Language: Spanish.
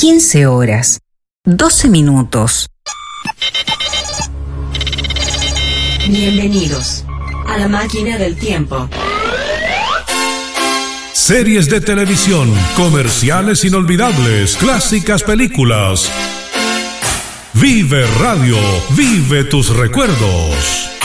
15 horas, 12 minutos. Bienvenidos a la máquina del tiempo. Series de televisión, comerciales inolvidables, clásicas películas. Vive Radio, vive tus recuerdos.